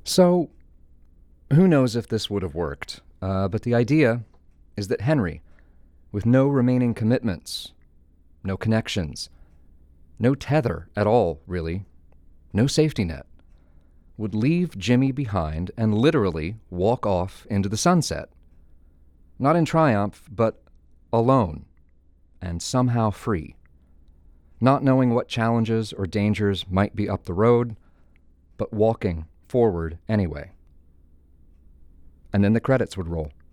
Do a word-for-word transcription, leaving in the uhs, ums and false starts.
So, who knows if this would have worked, uh, but the idea is that Henry, with no remaining commitments, no connections, no tether at all, really, no safety net, would leave Jimmy behind and literally walk off into the sunset. Not in triumph, but alone and somehow free. Not knowing what challenges or dangers might be up the road, but walking forward anyway. And then the credits would roll.